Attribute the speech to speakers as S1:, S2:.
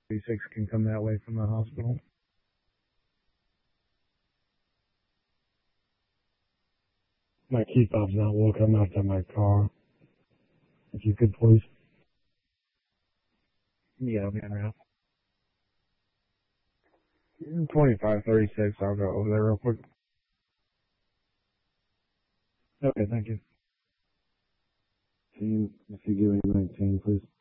S1: 36 can come that way from the hospital. My key fob's not working. I'm out to my car. If you could, please. Yeah, I'll be on route. 2536, I'll go over there real quick. Okay, thank you.
S2: Team, if you give me 19, please.